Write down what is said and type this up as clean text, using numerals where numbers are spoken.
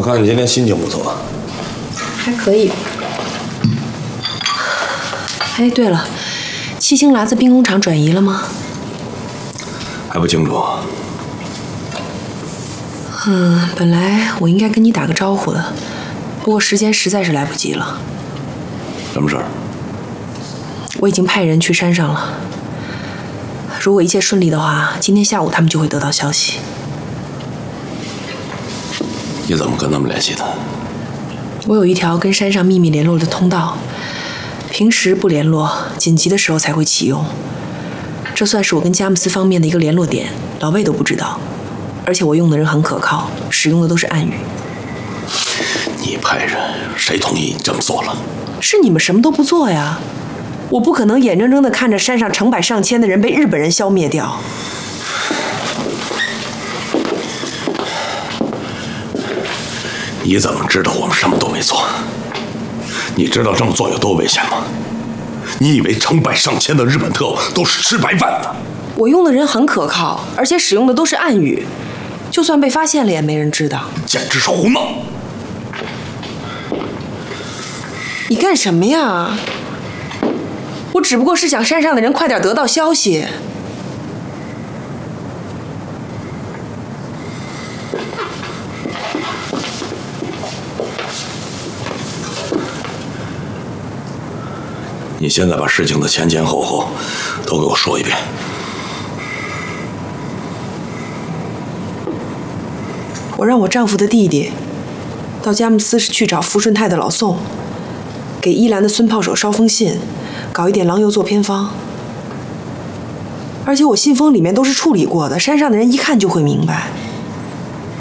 我看你今天心情不错， 还可以。哎，对了，七星剌子兵工厂转移了吗？ 还不清楚。 本来我应该跟你打个招呼的，不过时间实在是来不及了。 什么事儿？ 我已经派人去山上了。如果一切顺利的话，今天下午他们就会得到消息。 你怎么跟他们联系的？ 我有一条跟山上秘密联络的通道，平时不联络，紧急的时候才会启用。这算是我跟佳木斯方面的一个联络点，老魏都不知道。而且我用的人很可靠，使用的都是暗语。 你派人，谁同意你这么做了？ 是你们什么都不做呀！我不可能眼睁睁地看着山上成百上千的人被日本人消灭掉。 你怎么知道我们什么都没做？你知道这么做有多危险吗？你以为成百上千的日本特务都是吃白饭的？ 我用的人很可靠，而且使用的都是暗语，就算被发现了也没人知道。 简直是胡闹！ 你干什么呀？我只不过是想山上的人快点得到消息。 你现在把事情的前前后后都给我说一遍。 我让我丈夫的弟弟到佳木斯去找福顺泰的老宋，给依兰的孙炮手捎封信，搞一点狼油做偏方。而且我信封里面都是处理过的，山上的人一看就会明白。